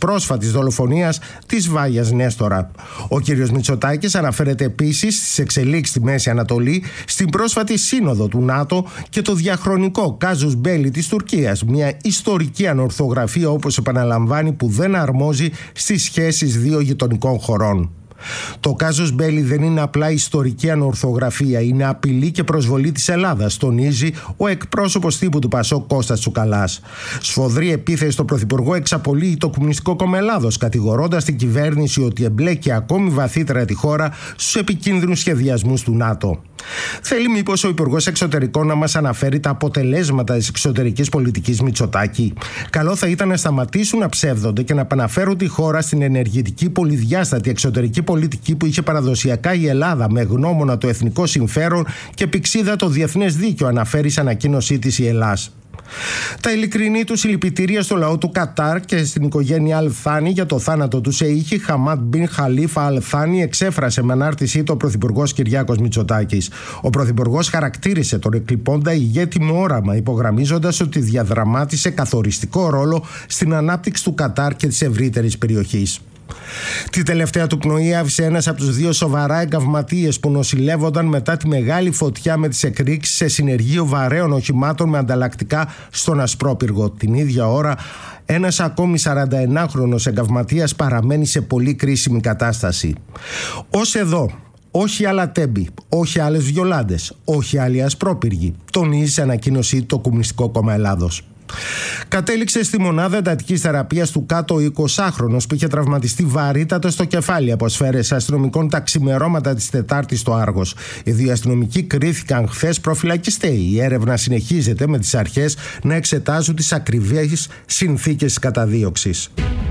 πρόσφατης δολοφονίας της Βάγιας Νέστορα. Ο κ. Μητσοτάκης αναφέρεται επίσης στις εξελίξεις στη Μέση Ανατολή, στην πρόσφατη σύνοδο του ΝΑΤΟ και το διαχρονικό κάζους μπέλι της Τουρκίας, μια ιστορική ανορθογραφία, όπως επαναλαμβάνει, που δεν αρμόζει στις σχέσεις δύο γειτονικών χωρών. Το κάζος μπέλι δεν είναι απλά ιστορική ανορθογραφία, είναι απειλή και προσβολή της Ελλάδας, τονίζει ο εκπρόσωπος τύπου του ΠΑΣΟΚ Κώστας Τσουκαλάς. Σφοδρή επίθεση στον Πρωθυπουργό εξαπολύει το Κομμουνιστικό Κόμμα Ελλάδος, κατηγορώντας την κυβέρνηση ότι εμπλέκει ακόμη βαθύτερα τη χώρα στους επικίνδυνους σχεδιασμούς του ΝΑΤΟ. Θέλει μήπως ο Υπουργός Εξωτερικών να μας αναφέρει τα αποτελέσματα της εξωτερικής πολιτικής Μητσοτάκη? Καλό θα ήταν να σταματήσουν να ψεύδονται και να επαναφέρουν τη χώρα στην ενεργητική πολυδιάστατη εξωτερική πολιτική που είχε παραδοσιακά η Ελλάδα, με γνώμονα το εθνικό συμφέρον και πηξίδα το διεθνές δίκαιο, αναφέρει σε ανακοίνωσή της η Ελλάς. Τα ειλικρινή του συλληπιτήρια στο λαό του Κατάρ και στην οικογένεια Αλ Θάνη για το θάνατο του Σεΐχη Χαμάντ μπιν Χαλίφα Αλ Θάνη εξέφρασε με ανάρτησή του ο Πρωθυπουργός Κυριάκος Μητσοτάκης. Ο Πρωθυπουργός χαρακτήρισε τον εκλειπώντα ηγέτη με όραμα, υπογραμμίζοντας ότι διαδραμάτισε καθοριστικό ρόλο στην ανάπτυξη του Κατάρ και της ευρύτερης περιοχής. Τη τελευταία του πνοή άφησε ένας από τους δύο σοβαρά εγκαυματίες που νοσηλεύονταν μετά τη μεγάλη φωτιά με τις εκρήξεις σε συνεργείο βαρέων οχημάτων με ανταλλακτικά στον Ασπρόπυργο. Την ίδια ώρα, ένας ακόμη 41χρονος εγκαυματίας παραμένει σε πολύ κρίσιμη κατάσταση. Ως εδώ, όχι άλλα τέμπη, όχι άλλες βιολάντες, όχι άλλοι Ασπρόπυργοι, τονίζει σε ανακοίνωσή το Κομμουνιστικό Κόμμα Ελλάδος. Κατέληξε στη μονάδα εντατικής θεραπείας του κάτω 20χρονος που είχε τραυματιστεί βαρύτατα στο κεφάλι από σφαίρες αστυνομικών τα ξημερώματα της Τετάρτης στο Άργος. Οι δύο αστυνομικοί κρίθηκαν χθες προφυλακιστέοι. Η έρευνα συνεχίζεται με τις αρχές να εξετάζουν τις ακριβείς συνθήκες καταδίωξης.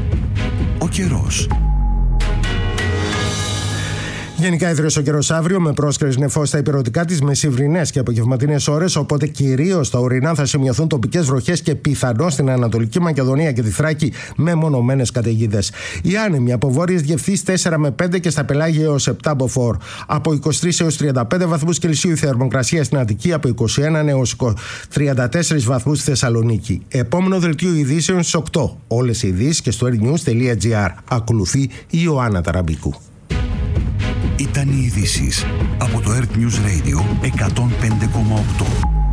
Ο καιρός. Γενικά ιδρύωσε ο καιρός αύριο με πρόσκαιρες νεφώσεις στα υπηρετικά τις μεσημβρινές και απογευματινές ώρες, οπότε κυρίως στα ορεινά θα σημειωθούν τοπικές βροχές και πιθανώς στην Ανατολική Μακεδονία και τη Θράκη με μονομένες καταιγίδες. Οι άνεμοι από βόρειες διευθύνσεις 4 με 5 και στα πελάγια έως 7 μποφόρ. Από 23 έως 35 βαθμούς Κελσίου η θερμοκρασία στην Αττική, από 21 έως 34 βαθμούς στη Θεσσαλονίκη. Επόμενο δελτίο ειδήσεων στις 8. Όλες οι ειδήσεις και στο airnews.gr. Ακολουθεί η Ιωάννα Ταραμπίκου. Ήταν οι ειδήσεις από το Earth News Radio 105,8.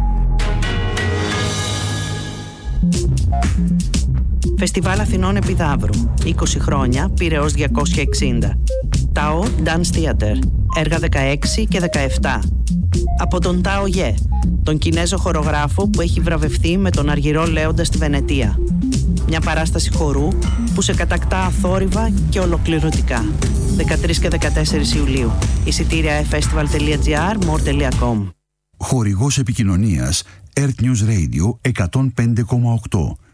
Φεστιβάλ Αθηνών Επιδαύρου. 20 χρόνια, Πειραιώς 260. Τάο Dance Theater. Έργα 16 και 17. Από τον Τάο Γε, τον Κινέζο χορογράφο που έχει βραβευτεί με τον Αργυρό Λέοντα στη Βενετία. Μια παράσταση χορού που σε κατακτά αθόρυβα και ολοκληρωτικά. 13 και 14 Ιουλίου. Εισιτήρια festival.gr, more.com. Χορηγός επικοινωνίας Earth News Radio 105,8.